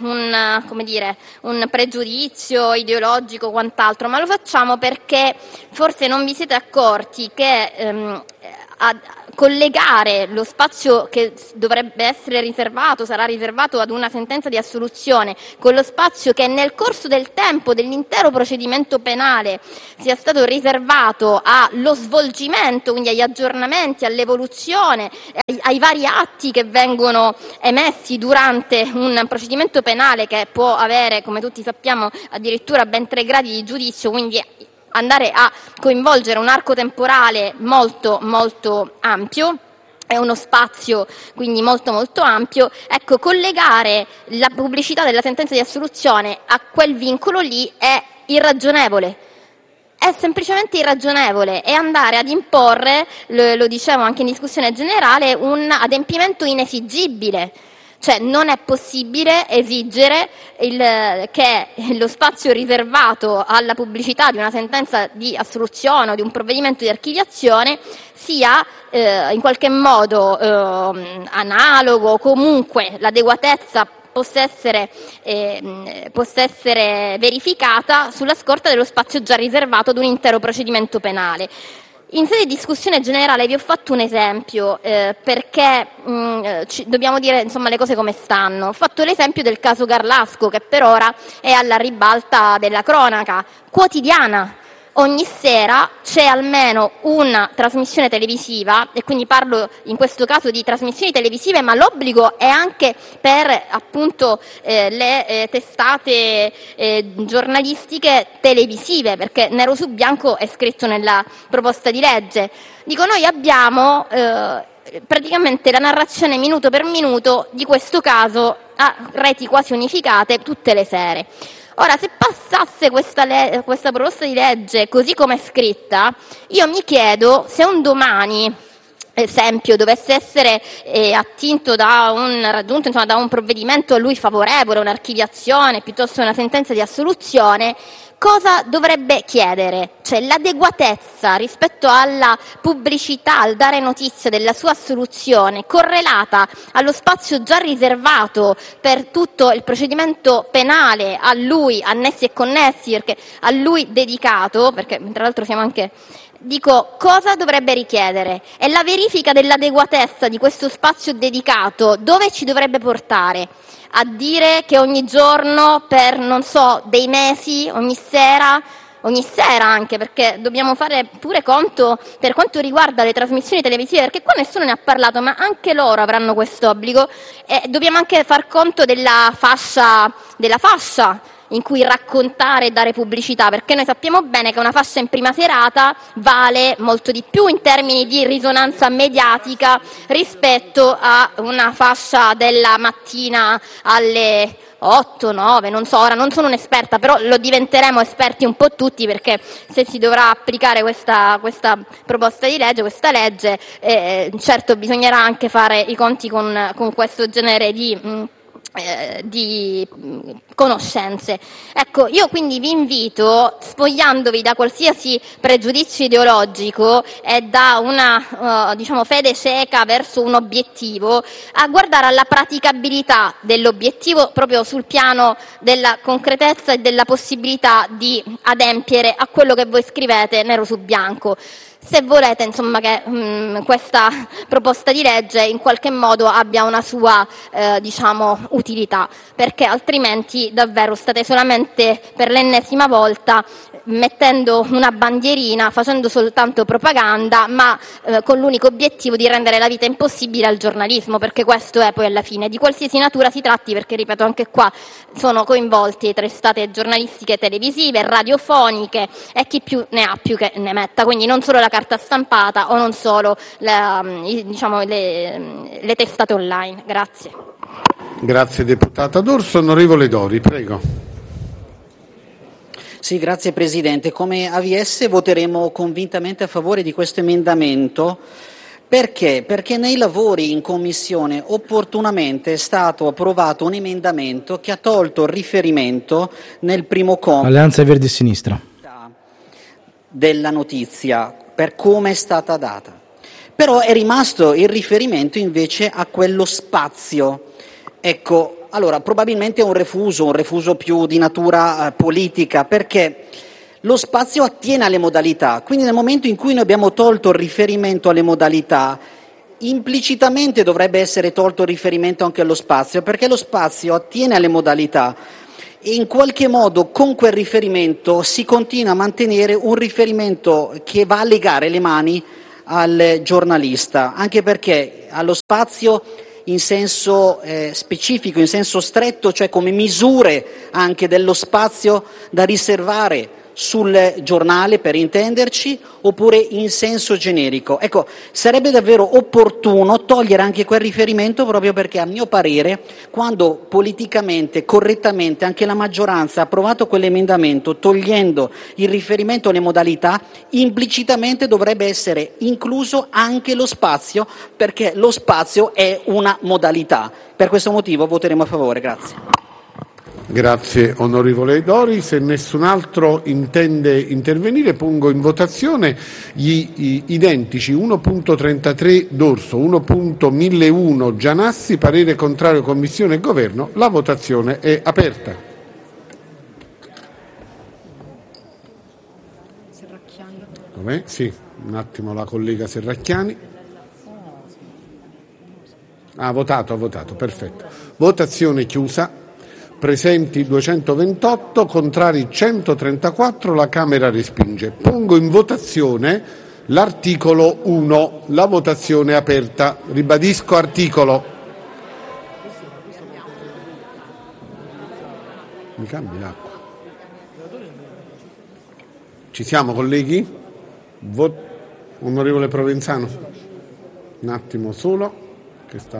un pregiudizio ideologico o quant'altro, ma lo facciamo perché forse non vi siete accorti che a collegare lo spazio che dovrebbe essere riservato, sarà riservato ad una sentenza di assoluzione, con lo spazio che nel corso del tempo dell'intero procedimento penale sia stato riservato allo svolgimento, quindi agli aggiornamenti, all'evoluzione, ai vari atti che vengono emessi durante un procedimento penale che può avere, come tutti sappiamo, addirittura ben 3 gradi di giudizio, quindi andare a coinvolgere un arco temporale molto molto ampio, è uno spazio quindi molto molto ampio. Ecco, collegare la pubblicità della sentenza di assoluzione a quel vincolo lì è irragionevole. È semplicemente irragionevole, e andare ad imporre, lo dicevo anche in discussione generale, un adempimento inesigibile. Cioè non è possibile esigere che lo spazio riservato alla pubblicità di una sentenza di assoluzione o di un provvedimento di archiviazione sia in qualche modo analogo, o comunque l'adeguatezza possa essere verificata sulla scorta dello spazio già riservato ad un intero procedimento penale. In sede di discussione generale vi ho fatto un esempio perché dobbiamo dire insomma le cose come stanno. Ho fatto l'esempio del caso Garlasco, che per ora è alla ribalta della cronaca quotidiana. Ogni sera c'è almeno una trasmissione televisiva, e quindi parlo in questo caso di trasmissioni televisive, ma l'obbligo è anche per appunto le testate giornalistiche televisive, perché nero su bianco è scritto nella proposta di legge. Dico, noi abbiamo praticamente la narrazione minuto per minuto di questo caso a reti quasi unificate tutte le sere. Ora, se passasse questa proposta di legge così come è scritta, io mi chiedo se un domani, esempio, dovesse essere raggiunto da un provvedimento a lui favorevole, un'archiviazione piuttosto che una sentenza di assoluzione, cosa dovrebbe chiedere? Cioè l'adeguatezza rispetto alla pubblicità, al dare notizia della sua assoluzione, correlata allo spazio già riservato per tutto il procedimento penale a lui, annessi e connessi, perché a lui dedicato, perché tra l'altro siamo anche... Dico, cosa dovrebbe richiedere? E la verifica dell'adeguatezza di questo spazio dedicato dove ci dovrebbe portare? A dire che ogni giorno per, non so, dei mesi, ogni sera anche, perché dobbiamo fare pure conto per quanto riguarda le trasmissioni televisive, perché qua nessuno ne ha parlato, ma anche loro avranno questo obbligo, e dobbiamo anche far conto della fascia in cui raccontare e dare pubblicità, perché noi sappiamo bene che una fascia in prima serata vale molto di più in termini di risonanza mediatica rispetto a una fascia della mattina alle 8, 9, non so, ora non sono un'esperta, però lo diventeremo esperti un po' tutti, perché se si dovrà applicare questa proposta di legge, questa legge, certo bisognerà anche fare i conti con questo genere di conoscenze. Ecco, io quindi vi invito, spogliandovi da qualsiasi pregiudizio ideologico e da una fede cieca verso un obiettivo, a guardare alla praticabilità dell'obiettivo proprio sul piano della concretezza e della possibilità di adempiere a quello che voi scrivete nero su bianco. Se volete insomma che questa proposta di legge in qualche modo abbia una sua utilità, perché altrimenti davvero state solamente per l'ennesima volta mettendo una bandierina, facendo soltanto propaganda, ma con l'unico obiettivo di rendere la vita impossibile al giornalismo, perché questo è poi alla fine, di qualsiasi natura si tratti, perché ripeto anche qua sono coinvolti testate giornalistiche televisive, radiofoniche e chi più ne ha più che ne metta, quindi non solo la carta stampata o non solo le testate online. Grazie. Grazie deputata D'Orso. Onorevole Dori, prego. Sì, grazie Presidente. Come AVS voteremo convintamente a favore di questo emendamento. Perché? Perché nei lavori in Commissione opportunamente è stato approvato un emendamento che ha tolto il riferimento nel primo comma Alleanza Verdi e Sinistra della notizia per come è stata data. Però è rimasto il riferimento invece a quello spazio. Ecco, allora probabilmente è un refuso più di natura politica, perché lo spazio attiene alle modalità, quindi nel momento in cui noi abbiamo tolto il riferimento alle modalità, implicitamente dovrebbe essere tolto il riferimento anche allo spazio, perché lo spazio attiene alle modalità e in qualche modo con quel riferimento si continua a mantenere un riferimento che va a legare le mani al giornalista, anche perché allo spazio in senso specifico, in senso stretto, cioè come misure anche dello spazio da riservare sul giornale, per intenderci, oppure in senso generico. Ecco, sarebbe davvero opportuno togliere anche quel riferimento, proprio perché a mio parere, quando politicamente, correttamente, anche la maggioranza ha approvato quell'emendamento togliendo il riferimento alle modalità, implicitamente dovrebbe essere incluso anche lo spazio, perché lo spazio è una modalità. Per questo motivo voteremo a favore. Grazie. Grazie onorevole Dori. Se nessun altro intende intervenire, pongo in votazione gli identici 1.33 D'Orso, 1.1001 Gianassi, parere contrario Commissione e Governo. La votazione è aperta. Com'è? Sì, un attimo la collega Serracchiani. Ha votato, perfetto. Votazione chiusa. Presenti 228, contrari 134, la Camera respinge. Pongo in votazione l'articolo 1, la votazione è aperta. Ribadisco articolo. Mi cambi l'acqua. Ci siamo colleghi? Onorevole Provenzano? Un attimo solo, che sta...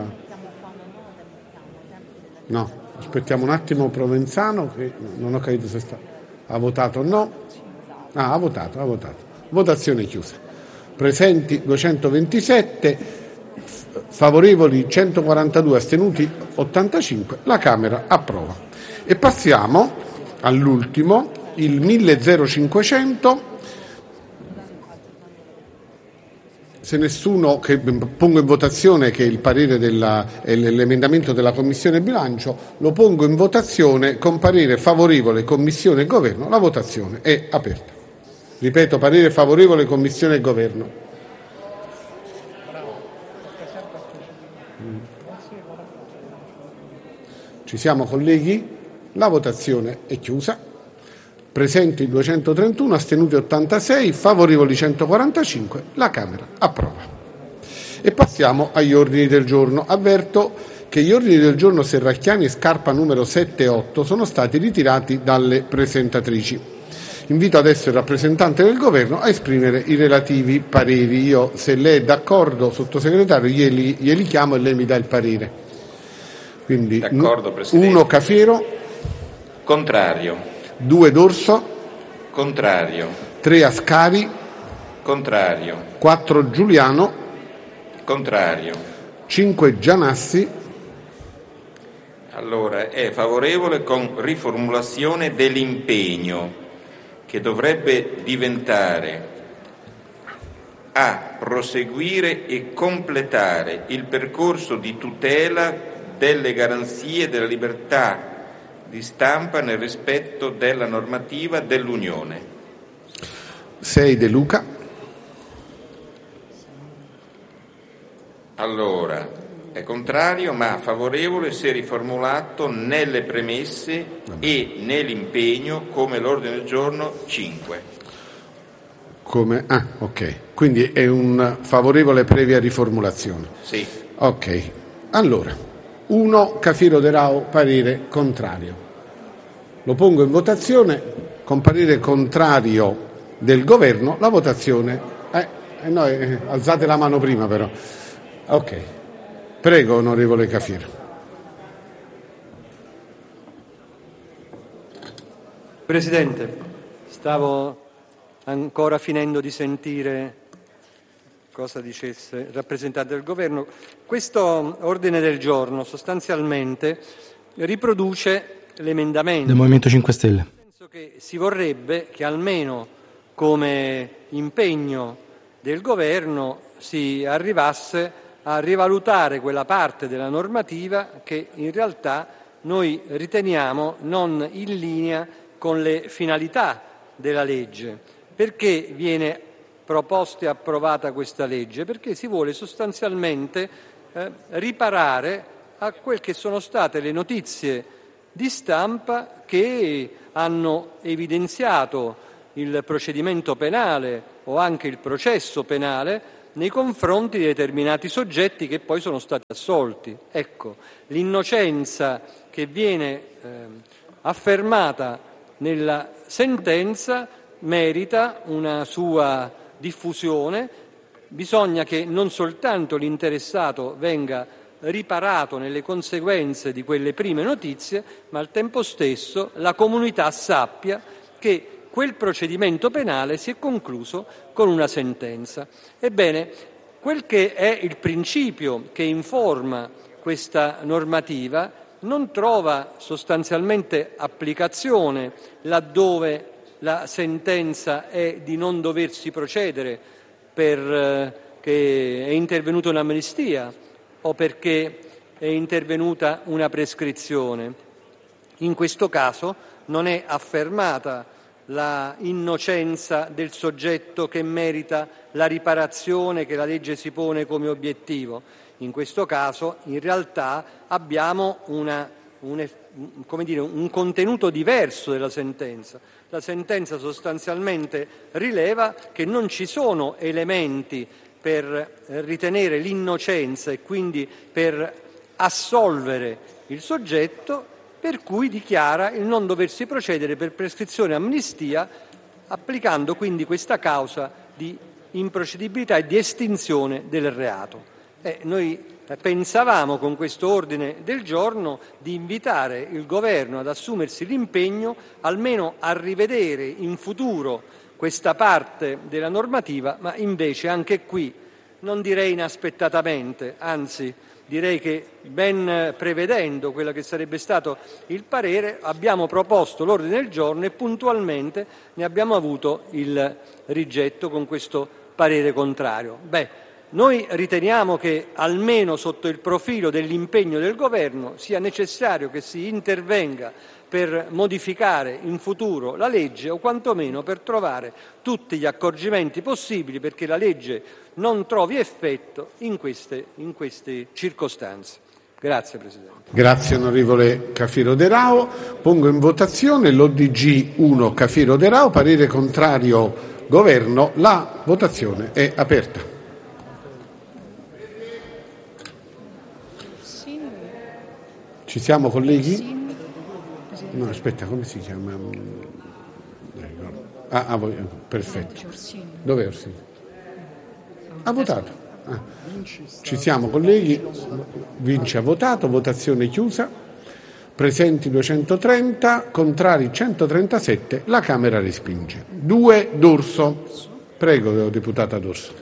No. Aspettiamo un attimo Provenzano, che non ho capito se ha votato o no. Ha votato. Votazione chiusa. Presenti 227, favorevoli 142, astenuti 85. La Camera approva. E passiamo all'ultimo, il 10500. Se nessuno, che pongo in votazione che il parere l'emendamento della Commissione Bilancio, lo pongo in votazione con parere favorevole Commissione e Governo. La votazione è aperta. Ripeto, parere favorevole Commissione e Governo. Ci siamo colleghi? La votazione è chiusa. Presenti 231, astenuti 86, favorevoli 145, la Camera approva. E passiamo agli ordini del giorno. Avverto che gli ordini del giorno Serracchiani e Scarpa numero 7 e 8 sono stati ritirati dalle presentatrici. Invito adesso il rappresentante del Governo a esprimere i relativi pareri. Io, se lei è d'accordo, sottosegretario, glieli chiamo e lei mi dà il parere. Quindi, d'accordo, Presidente. 1 Cafiero. Contrario. 2 D'Orso. Contrario. 3 Ascari. Contrario. 4 Giuliano. Contrario. 5 Gianassi. Allora, è favorevole con riformulazione dell'impegno, che dovrebbe diventare a proseguire e completare il percorso di tutela delle garanzie della libertà di stampa nel rispetto della normativa dell'Unione. 6 De Luca. Allora, è contrario ma favorevole se riformulato nelle premesse e nell'impegno come l'ordine del giorno 5. Ok. Quindi è un favorevole previa riformulazione. Sì. Ok. Allora, 1 Cafiero De Rao, parere contrario. Lo pongo in votazione con parere contrario del Governo. La votazione alzate la mano prima però. Ok. Prego, onorevole Cafiero. Presidente, stavo ancora finendo di sentire cosa dicesse il rappresentante del Governo. Questo ordine del giorno sostanzialmente riproduce l'emendamento del Movimento 5 Stelle. Penso che si vorrebbe che almeno come impegno del Governo si arrivasse a rivalutare quella parte della normativa che in realtà noi riteniamo non in linea con le finalità della legge. Perché viene proposta e approvata questa legge? Perché si vuole sostanzialmente riparare a quel che sono state le notizie di stampa che hanno evidenziato il procedimento penale o anche il processo penale nei confronti di determinati soggetti che poi sono stati assolti. Ecco, l'innocenza che viene affermata nella sentenza merita una sua diffusione. Bisogna che non soltanto l'interessato venga riparato nelle conseguenze di quelle prime notizie, ma al tempo stesso la comunità sappia che quel procedimento penale si è concluso con una sentenza. Ebbene, quel che è il principio che informa questa normativa non trova sostanzialmente applicazione laddove la sentenza è di non doversi procedere perché è intervenuta un'amnistia o perché è intervenuta una prescrizione. In questo caso non è affermata la innocenza del soggetto che merita la riparazione che la legge si pone come obiettivo. In questo caso, in realtà, abbiamo un contenuto diverso della sentenza. La sentenza sostanzialmente rileva che non ci sono elementi per ritenere l'innocenza e quindi per assolvere il soggetto, per cui dichiara il non doversi procedere per prescrizione e amnistia, applicando quindi questa causa di improcedibilità e di estinzione del reato. Noi pensavamo con questo ordine del giorno di invitare il Governo ad assumersi l'impegno almeno a rivedere in futuro questa parte della normativa, ma invece anche qui, non direi inaspettatamente, anzi direi che ben prevedendo quello che sarebbe stato il parere, abbiamo proposto l'ordine del giorno e puntualmente ne abbiamo avuto il rigetto con questo parere contrario. Noi riteniamo che almeno sotto il profilo dell'impegno del Governo sia necessario che si intervenga per modificare in futuro la legge o quantomeno per trovare tutti gli accorgimenti possibili perché la legge non trovi effetto in queste circostanze. Grazie Presidente. Grazie onorevole Cafiero De Rao. Pongo in votazione l'ODG 1 Cafiero De Rao, parere contrario Governo. La votazione è aperta. Ci siamo colleghi? No, aspetta, come si chiama? Voi, perfetto. Dov'è Orsini? Ha votato. Ci siamo colleghi. Vinci ha votato, votazione chiusa. Presenti 230, contrari 137, la Camera respinge. 2 D'Urso. Prego, deputata D'Urso.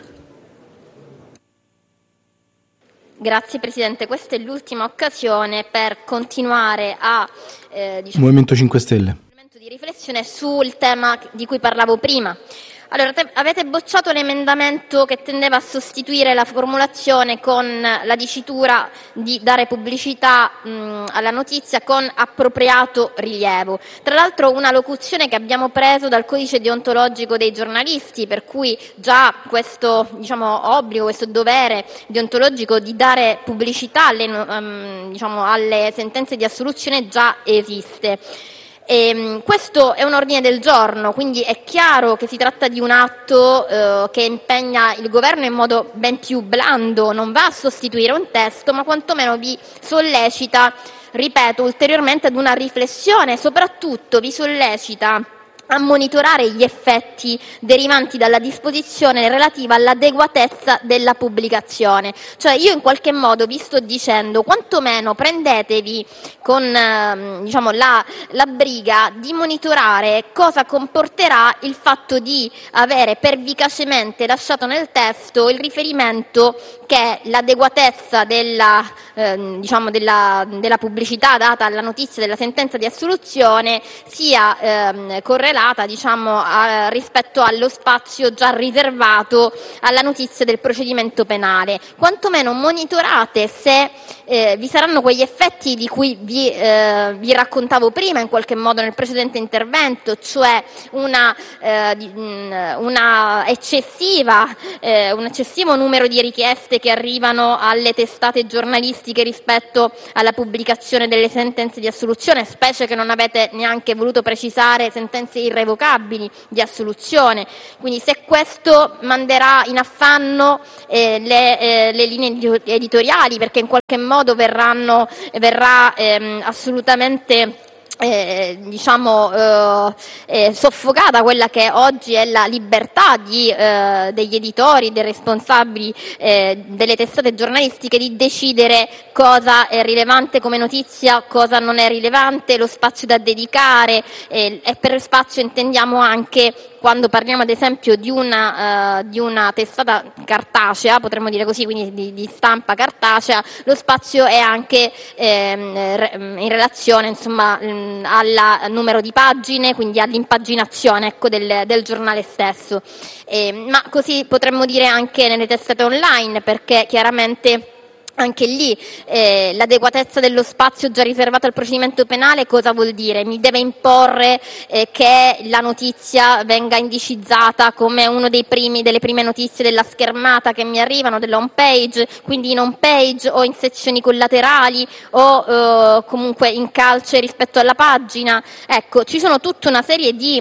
Grazie Presidente, questa è l'ultima occasione per continuare a Movimento 5 Stelle. di riflessione sul tema di cui parlavo prima. Allora, avete bocciato l'emendamento che tendeva a sostituire la formulazione con la dicitura di dare pubblicità alla notizia con appropriato rilievo. Tra l'altro una locuzione che abbiamo preso dal codice deontologico dei giornalisti, per cui già questo obbligo, questo dovere deontologico di dare pubblicità alle sentenze di assoluzione già esiste. Questo è un ordine del giorno, quindi è chiaro che si tratta di un atto che impegna il Governo in modo ben più blando, non va a sostituire un testo, ma quantomeno vi sollecita, ripeto, ulteriormente ad una riflessione, soprattutto vi sollecita a monitorare gli effetti derivanti dalla disposizione relativa all'adeguatezza della pubblicazione. Cioè io in qualche modo vi sto dicendo quantomeno prendetevi con la briga di monitorare cosa comporterà il fatto di avere pervicacemente lasciato nel testo il riferimento che l'adeguatezza della diciamo della pubblicità data alla notizia della sentenza di assoluzione sia correlata, diciamo, rispetto allo spazio già riservato alla notizia del procedimento penale. Quantomeno monitorate se vi saranno quegli effetti di cui vi raccontavo prima in qualche modo nel precedente intervento, cioè un eccessivo numero di richieste che arrivano alle testate giornalistiche rispetto alla pubblicazione delle sentenze di assoluzione, specie che non avete neanche voluto precisare sentenze irrevocabili di assoluzione. Quindi se questo manderà in affanno le linee editoriali, perché in qualche modo verrà assolutamente soffocata quella che oggi è la libertà degli editori, dei responsabili delle testate giornalistiche di decidere cosa è rilevante come notizia, cosa non è rilevante, lo spazio da dedicare, e per spazio intendiamo anche, quando parliamo ad esempio di una testata cartacea, potremmo dire così, quindi di stampa cartacea, lo spazio è anche in relazione, insomma, al numero di pagine, quindi all'impaginazione, ecco, del giornale stesso. Ma così potremmo dire anche nelle testate online, perché chiaramente anche lì l'adeguatezza dello spazio già riservato al procedimento penale cosa vuol dire? Mi deve imporre che la notizia venga indicizzata come uno delle prime notizie della schermata che mi arrivano, della home page, quindi in home page o in sezioni collaterali o comunque in calce rispetto alla pagina. Ecco, ci sono tutta una serie di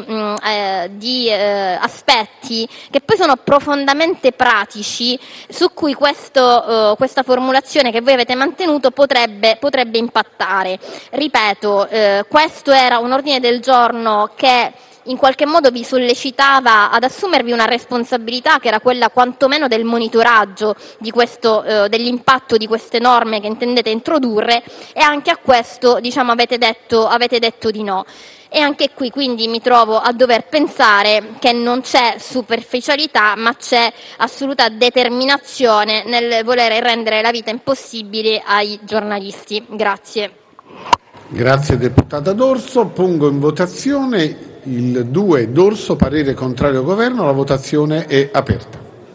aspetti che poi sono profondamente pratici, su cui questa formulazione che voi avete mantenuto potrebbe impattare. Ripeto, questo era un ordine del giorno che in qualche modo vi sollecitava ad assumervi una responsabilità, che era quella quantomeno del monitoraggio di dell'impatto di queste norme che intendete introdurre, e anche a questo, diciamo, avete detto di no. E anche qui quindi mi trovo a dover pensare che non c'è superficialità, ma c'è assoluta determinazione nel voler rendere la vita impossibile ai giornalisti. Grazie. Grazie deputata D'Orso. Pongo in votazione il 2 D'Orso, parere contrario governo. La votazione è aperta.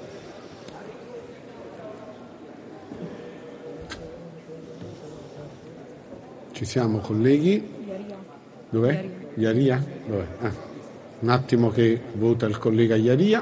Ci siamo, colleghi? Dov'è? Iaria? Dov'è? Un attimo che vota il collega Iaria.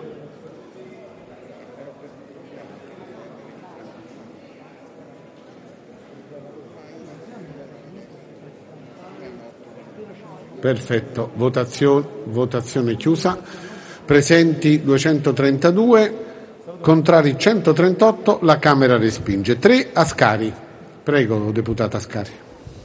Perfetto, votazione chiusa. Presenti 232, contrari 138, la Camera respinge. 3 Ascari. Prego, deputata Ascari.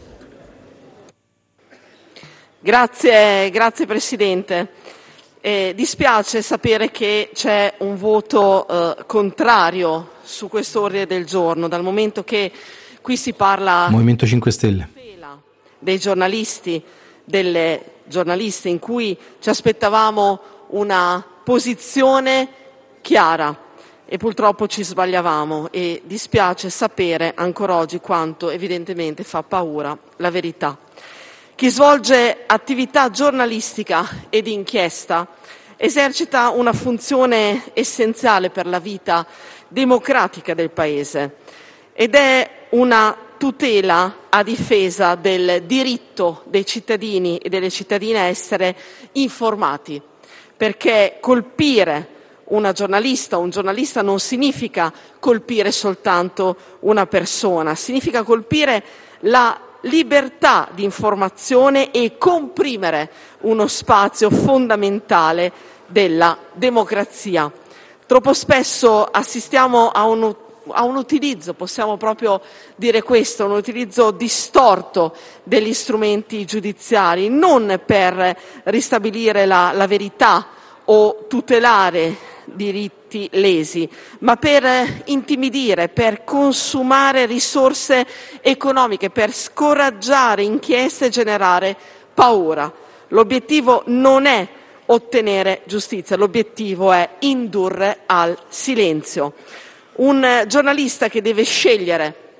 Grazie Presidente. Dispiace sapere che c'è un voto contrario su questo ordine del giorno, dal momento che qui si parla Movimento 5 Stelle dei giornalisti, delle giornaliste, in cui ci aspettavamo una posizione chiara e purtroppo ci sbagliavamo, e dispiace sapere ancora oggi quanto evidentemente fa paura la verità. Chi svolge attività giornalistica e di inchiesta esercita una funzione essenziale per la vita democratica del Paese ed è una tutela a difesa del diritto dei cittadini e delle cittadine a essere informati, perché colpire una giornalista o un giornalista non significa colpire soltanto una persona, significa colpire la libertà di informazione e comprimere uno spazio fondamentale della democrazia. Troppo spesso assistiamo a un utilizzo, possiamo proprio dire questo, un utilizzo distorto degli strumenti giudiziari, non per ristabilire la verità o tutelare diritti lesi, ma per intimidire, per consumare risorse economiche, per scoraggiare inchieste e generare paura. L'obiettivo non è ottenere giustizia, l'obiettivo è indurre al silenzio. Un giornalista che deve scegliere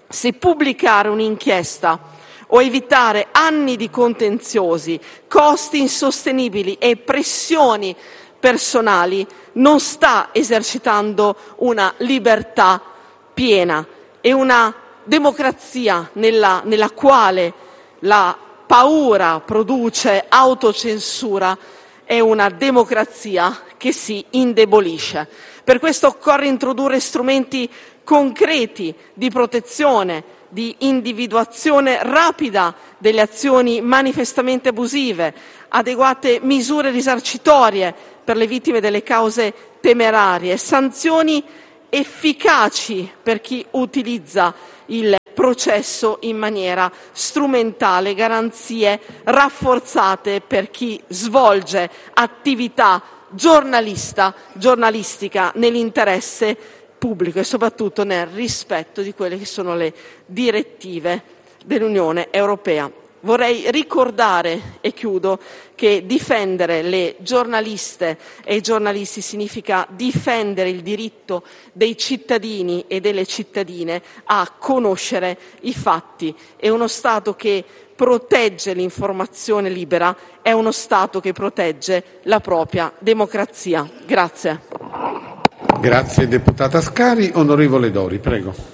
se pubblicare un'inchiesta o evitare anni di contenziosi, costi insostenibili e pressioni personali non sta esercitando una libertà piena e una democrazia nella quale la paura produce autocensura è una democrazia che si indebolisce. Per questo occorre introdurre strumenti concreti di protezione, di individuazione rapida delle azioni manifestamente abusive, adeguate misure risarcitorie per le vittime delle cause temerarie, sanzioni efficaci per chi utilizza il processo in maniera strumentale, garanzie rafforzate per chi svolge attività giornalistica nell'interesse pubblico e soprattutto nel rispetto di quelle che sono le direttive dell'Unione Europea. Vorrei ricordare, e chiudo, che difendere le giornaliste e i giornalisti significa difendere il diritto dei cittadini e delle cittadine a conoscere i fatti. E uno Stato che protegge l'informazione libera è uno Stato che protegge la propria democrazia. Grazie. Grazie deputata Scari. Onorevole Dori, prego.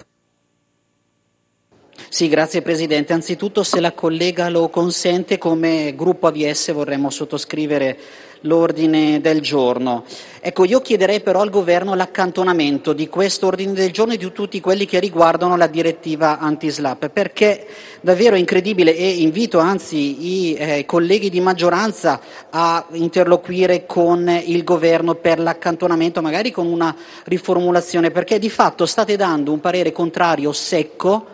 Sì, grazie Presidente. Anzitutto, se la collega lo consente, come gruppo AVS vorremmo sottoscrivere l'ordine del giorno. Ecco, io chiederei però al Governo l'accantonamento di questo ordine del giorno e di tutti quelli che riguardano la direttiva anti-SLAPP, perché davvero è incredibile, e invito anzi i colleghi di maggioranza a interloquire con il Governo per l'accantonamento, magari con una riformulazione, perché di fatto state dando un parere contrario secco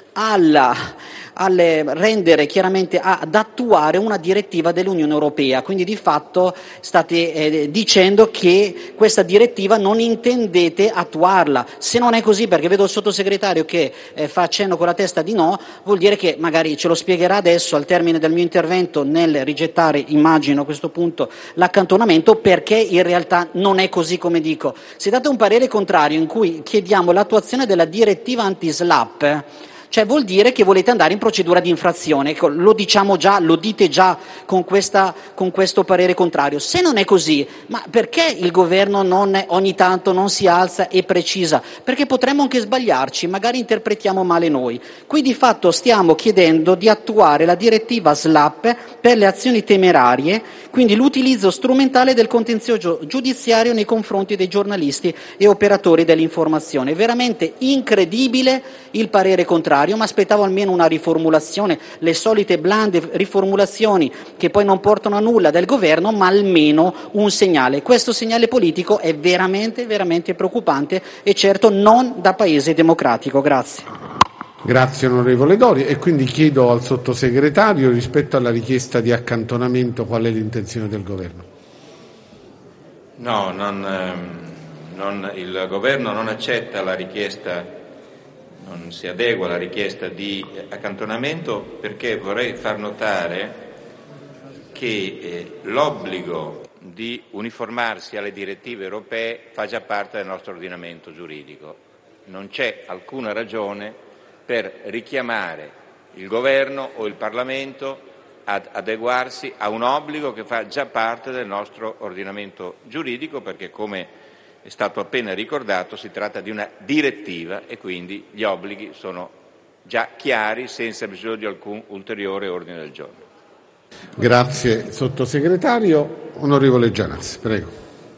rendere chiaramente ad attuare una direttiva dell'Unione Europea, quindi di fatto state dicendo che questa direttiva non intendete attuarla. Se non è così, perché vedo il sottosegretario che fa accenno con la testa di no, vuol dire che magari ce lo spiegherà adesso al termine del mio intervento nel rigettare, immagino a questo punto, l'accantonamento, perché in realtà non è così come dico. Se date un parere contrario in cui chiediamo l'attuazione della direttiva anti-SLAPP, cioè vuol dire che volete andare in procedura di infrazione, ecco, lo diciamo già, lo dite già con questo parere contrario. Se non è così, ma perché il Governo ogni tanto non si alza e precisa? Perché potremmo anche sbagliarci, magari interpretiamo male noi. Qui di fatto stiamo chiedendo di attuare la direttiva SLAPP per le azioni temerarie, quindi l'utilizzo strumentale del contenzioso giudiziario nei confronti dei giornalisti e operatori dell'informazione. È veramente incredibile il parere contrario, ma aspettavo almeno una riformulazione, le solite blande riformulazioni che poi non portano a nulla del Governo, ma almeno un segnale. Questo segnale politico è veramente, veramente preoccupante e certo non da paese democratico. Grazie. Grazie onorevole Dori, e quindi chiedo al sottosegretario, rispetto alla richiesta di accantonamento, qual è l'intenzione del Governo? No, il Governo non accetta la richiesta, non si adegua alla richiesta di accantonamento, perché vorrei far notare che l'obbligo di uniformarsi alle direttive europee fa già parte del nostro ordinamento giuridico. Non c'è alcuna ragione per richiamare il Governo o il Parlamento ad adeguarsi a un obbligo che fa già parte del nostro ordinamento giuridico, perché, come è stato appena ricordato, si tratta di una direttiva e quindi gli obblighi sono già chiari, senza bisogno di alcun ulteriore ordine del giorno. Grazie sottosegretario. Onorevole Gianazzi, prego.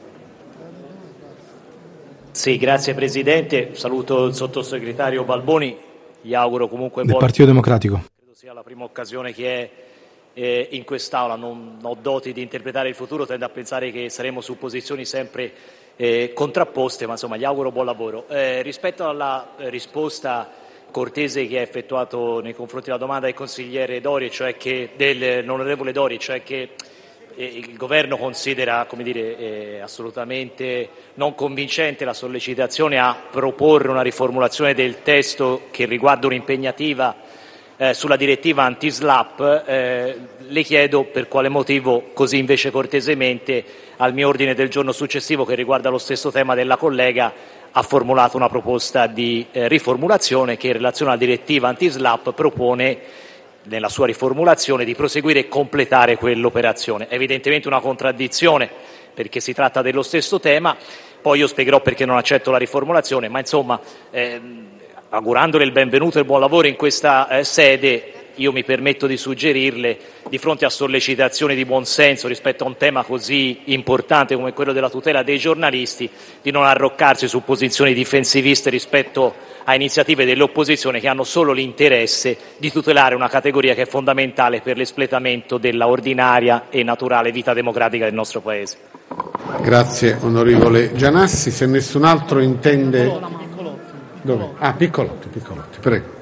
Sì, grazie Presidente. Saluto il sottosegretario Balboni. Gli auguro comunque del Partito Democratico. Credo sia la prima occasione che è in quest'Aula, non ho doti di interpretare il futuro, tendo a pensare che saremo su posizioni sempre contrapposte, ma insomma gli auguro buon lavoro. Rispetto alla risposta cortese che ha effettuato nei confronti della domanda del consigliere Dori, cioè che dell'onorevole Dori, cioè che il Governo considera, come dire, assolutamente non convincente la sollecitazione a proporre una riformulazione del testo che riguarda un'impegnativa sulla direttiva anti-SLAPP, le chiedo per quale motivo, così invece cortesemente, al mio ordine del giorno successivo, che riguarda lo stesso tema della collega, ha formulato una proposta di riformulazione che in relazione alla direttiva anti-SLAPP propone nella sua riformulazione di proseguire e completare quell'operazione. È evidentemente una contraddizione perché si tratta dello stesso tema, poi io spiegherò perché non accetto la riformulazione, ma insomma augurandole il benvenuto e il buon lavoro in questa sede, io mi permetto di suggerirle, di fronte a sollecitazioni di buonsenso rispetto a un tema così importante come quello della tutela dei giornalisti, di non arroccarsi su posizioni difensiviste rispetto a iniziative dell'opposizione che hanno solo l'interesse di tutelare una categoria che è fondamentale per l'espletamento della ordinaria e naturale vita democratica del nostro Paese. Grazie onorevole Gianassi. Se nessun altro intende... Dove? Piccolotti, prego.